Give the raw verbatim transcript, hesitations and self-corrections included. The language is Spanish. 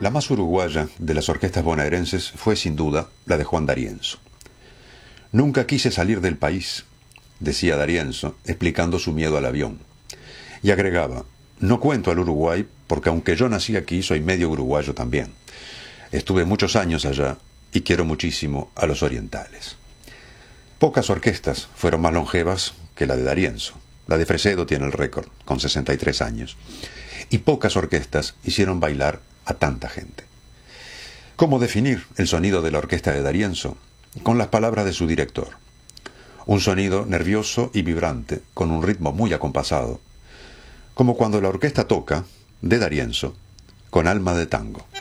La más uruguaya de las orquestas bonaerenses fue sin duda la de Juan D'Arienzo. Nunca quise salir del país, decía D'Arienzo, explicando su miedo al avión. Y agregaba, no cuento al Uruguay porque aunque yo nací aquí, soy medio uruguayo también. Estuve muchos años allá y quiero muchísimo a los orientales. Pocas orquestas fueron más longevas que la de D'Arienzo. La de Fresedo tiene el récord, con sesenta y tres años. Y pocas orquestas hicieron bailar a tanta gente. ¿Cómo definir el sonido de la orquesta de D'Arienzo? Con las palabras de su director. Un sonido nervioso y vibrante, con un ritmo muy acompasado, como cuando la orquesta toca, de D'Arienzo, con alma de tango.